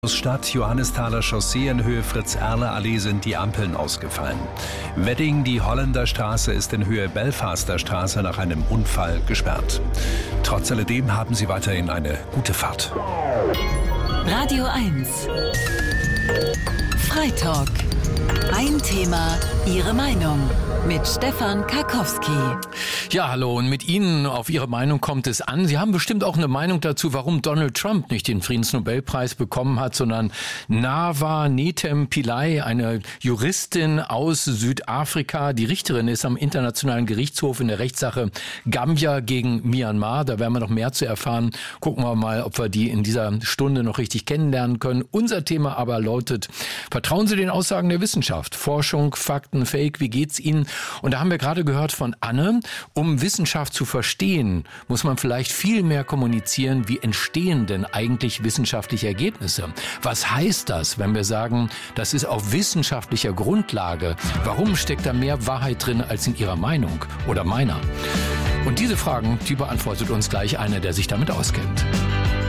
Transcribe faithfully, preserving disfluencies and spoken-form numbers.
Stadt Johannesthaler Chaussee in Höhe Fritz-Erle-Allee sind die Ampeln ausgefallen. Wedding, die Holländerstraße, ist in Höhe Belfaster Straße nach einem Unfall gesperrt. Trotz alledem haben Sie weiterhin eine gute Fahrt. Radio eins Freitalk. Ein Thema, Ihre Meinung. Mit Stefan Karkowski. Ja, hallo, und mit Ihnen auf Ihre Meinung kommt es an. Sie haben bestimmt auch eine Meinung dazu, warum Donald Trump nicht den Friedensnobelpreis bekommen hat, sondern Nawa Netem Pillay, eine Juristin aus Südafrika. Die Richterin ist am Internationalen Gerichtshof in der Rechtssache Gambia gegen Myanmar. Da werden wir noch mehr zu erfahren. Gucken wir mal, ob wir die in dieser Stunde noch richtig kennenlernen können. Unser Thema aber lautet: Vertrauen Sie den Aussagen der Wissenschaft? Forschung, Fakten, Fake, wie geht's Ihnen? Und da haben wir gerade gehört von Anne, um Wissenschaft zu verstehen, muss man vielleicht viel mehr kommunizieren, wie entstehen denn eigentlich wissenschaftliche Ergebnisse? Was heißt das, wenn wir sagen, das ist auf wissenschaftlicher Grundlage? Warum steckt da mehr Wahrheit drin als in Ihrer Meinung oder meiner? Und diese Fragen, die beantwortet uns gleich einer, der sich damit auskennt.